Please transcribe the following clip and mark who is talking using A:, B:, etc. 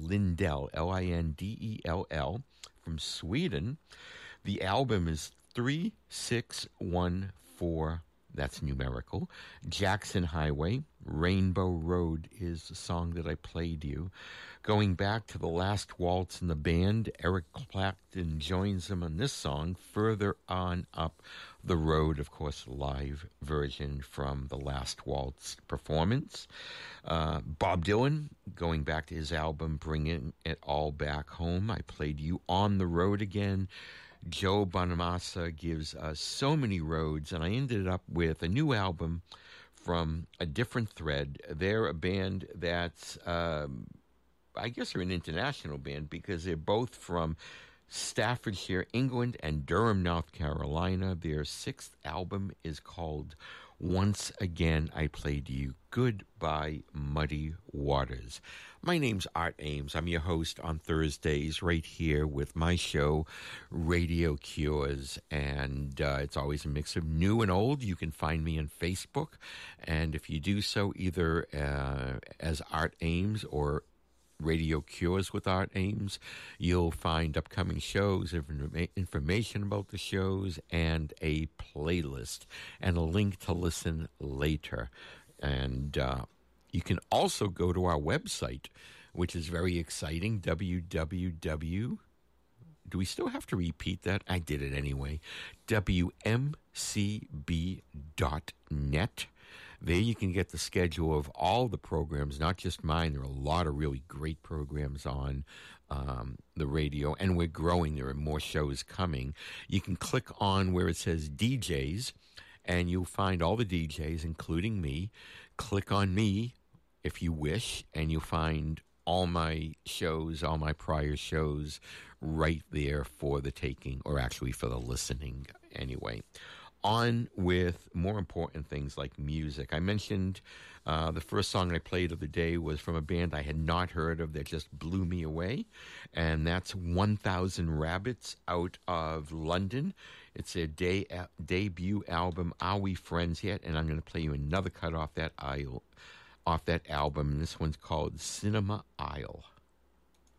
A: Lindell, Lindell, from Sweden. The album is 3614. That's numerical. Jackson Highway. Rainbow Road is the song that I played you. Going back to the last waltz in the band, Eric Clapton joins them on this song, Further On Up the Road, of course, live version from the last waltz performance. Bob Dylan, going back to his album, Bringing It All Back Home. I played you On the Road Again. Joe Bonamassa gives us So Many Roads, and I ended up with a new album from A Different Thread. They're a band that's, I guess they're an international band because they're both from Staffordshire, England, and Durham, North Carolina. Their sixth album is called Once Again I Played You Goodbye Muddy Waters. My name's Art Ames. I'm your host on Thursdays right here with my show, Radio Cures. And it's always a mix of new and old. You can find me on Facebook. And if you do so either as Art Ames or Radio Cures with Art Ames, you'll find upcoming shows, information about the shows, and a playlist, and a link to listen later. And you can also go to our website, which is very exciting, www. Do we still have to repeat that? I did it anyway. WMCB.net. There you can get the schedule of all the programs, not just mine. There are a lot of really great programs on the radio, and we're growing. There are more shows coming. You can click on where it says DJs, and you'll find all the DJs, including me. Click on me if you wish, and you'll find all my shows, all my prior shows right there for the taking, or actually for the listening anyway. On with more important things like music. I mentioned the first song I played of the day was from a band I had not heard of that just blew me away, and that's 1000 Rabbits out of London. It's their debut album, Are We Friends Yet? And I'm going to play you another cut off that album, and this one's called Cinema Aisle.